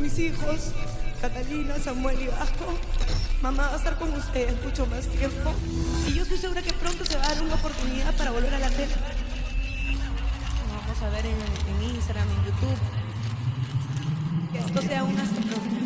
mis hijos, Catalina, Samuel y Vasco, mamá va a estar con ustedes mucho más tiempo. Y yo estoy segura que pronto se va a dar una oportunidad para volver a la tele. Nos vamos a ver en Instagram, en YouTube. Que esto sea un astro.